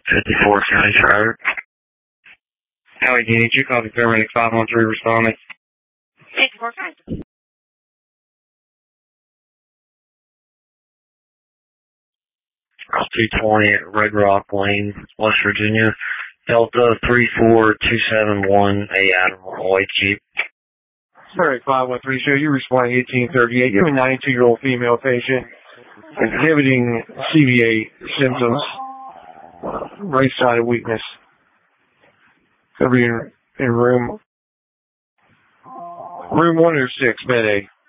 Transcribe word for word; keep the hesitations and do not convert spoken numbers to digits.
fifty-four County Driver. Howdy, Danny. You called the paramedic five one three responding. fifty-four County. two twenty at Red Rock Lane, West Virginia. Delta three four two seven one, A Admiral, white Jeep. Paramedic five one three, show you responding eighteen thirty-eight. You have a ninety-two-year-old female patient exhibiting C V A symptoms, right side of weakness. Could be in, in room, room one or six, med A.